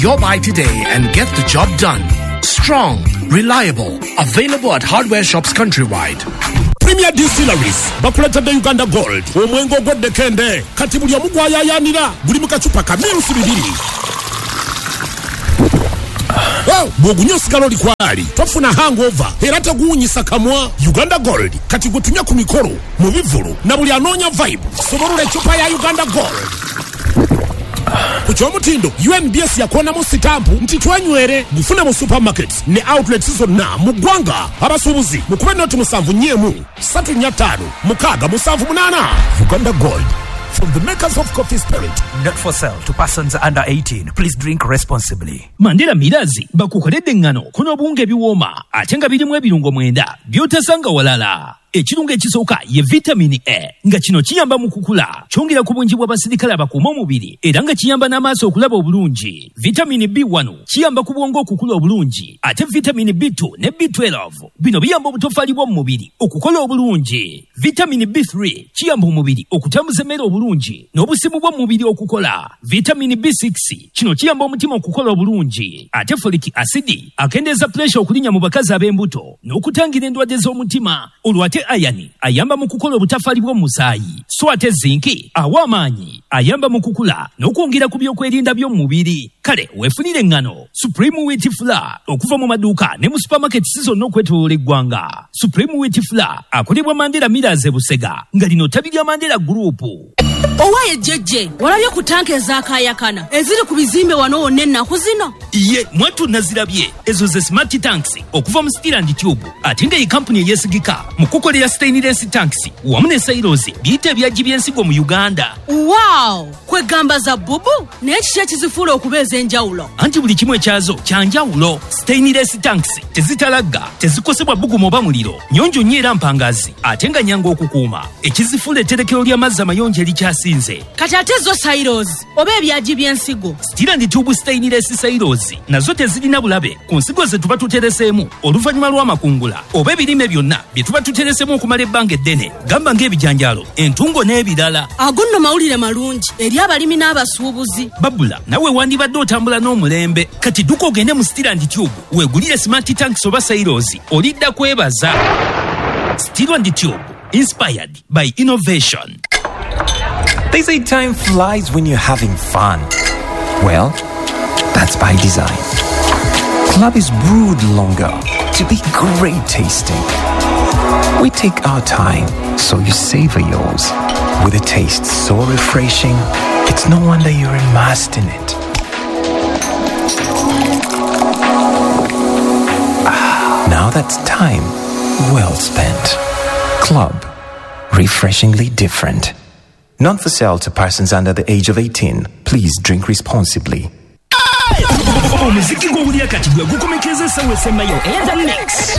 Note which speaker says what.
Speaker 1: your buy today and get the job done. Strong, reliable, available at hardware shops countrywide.
Speaker 2: Premier Distilleries bakuleta de Uganda Gold omwengo godde kende kati buli omugwayayanira buli mukachupa kamyusi bibiri. Bwogunya osigala oli kwali tofuna hangover era teguwunyisa kamwa. Uganda Gold kati gutumya ku mikolo mu bivulu na buli anoonya vibe soborula ecupa ya Uganda Gold. Kuchomutindo UNBS yakona mu sitampu nti twanywere gufuna mu supermarkets ne outlets zonna mu gwanga abasubuzi mukube noti musanvu nyemu 345 mukaga musanvu munana. Uganda Gold from the makers of Coffee Spirit.
Speaker 3: Not for sale to persons under 18. Please drink responsibly.
Speaker 4: Mandela Mirazi bakukoledde ngano kuno bunge biwoma atenga birimu ebirungo mwenda byotasanga walala. Ekirungo ekisooka ye vitamini A nga kino kiyamba mu kukula kyongera ku bungi bw'abasirikale abakuuma omubiri era nga kiyamba n'amaaso okulaba obulungi. Vitamini B1 kiyamba ku bwongo okukula obulungi ate vitamini B2 ne B12 bino biyamba obutofaali bw'omubiri okukola obulungi. Vitamini B3 kiyamba omubiri okutambuza emmere obulungi n'obusimu bw'omubiri okukola. Vitamini B6 kino kiyamba omutima okukola obulungi ate folic acid akendeeza pressure okulinya mu bakazi ab'embuto n'okutangira endwadde z'omutima olwate ayani ayamba mu kukola obutafaali bw'omusaayi so ate zinki awa amaanyi ayamba mu kukula n'okwongera ku byokwerinda by'omubiri. Kale weefunire engano Supreme Wheat Flour okuva mu maduuka ne mu supermarkets zonna okwetooloola eggwanga. Supreme Wheat Flour akolebwa Mandela Millers e Busega nga lino ttabi lya Mandela Group.
Speaker 5: Owaye jeje walabye ku tanke ez'akaayakana eziri ku bizimbe wano wonna ennaku zino.
Speaker 4: Ye mwatu nazirabye ezo ze smart tanks okuva mu Steel and Tube ate nga ye kampuni eyeesigika mu kukolera stainless tanks wamu ne silos biyita ebyagi by'ensigo mu Uganda.
Speaker 5: Wow! Kwegamba za bubu naye kiki ekizifuula okubeeza enjawulo?
Speaker 4: Anti buli kimu ekyazo kyanjawulo. Stainless tanks tezitalagga, tezikosebwa bbugumu oba muliro, nnyonjo nnyo era mpangazi ate nga nnyangu okukuuma. Ekizifuula etterekero ly'amazzi amayonjo erikyasinze.
Speaker 5: Kati ate zo silos oba ebyagi by'ensigo?
Speaker 4: Steel and Tube stainless silos nazo tezirina bulabe ku nsigo ze tuba tutereseemu oluvannyuma lw'amakungula oba ebirime byonna bye tuba tutereseemu okumala ebbanga eddene gamba ng'ebijanjaalo, entungo n'ebirala.
Speaker 5: Ago nno mawulire malungi eri abalimi n'abasuubuzi.
Speaker 4: Babula nawe wandibadde otambula n'omulembe kati duka ogende mu Steel and Tube weegulire smart tanks oba silos olidda kwebaza. Steel and Tube, inspired by innovation.
Speaker 6: They say time flies when you're having fun. Well, that's by design. Club is brewed longer to be great tasting. We take our time, so you savor yours. With a taste so refreshing, it's no wonder you're immersed in it. Now that's time well spent. Club, refreshingly different. Not for sale to persons under the age of 18. Please drink responsibly.
Speaker 4: Omuziki gw'owulira kati gwe gukomekeza essaawa esembayo Enter Mix.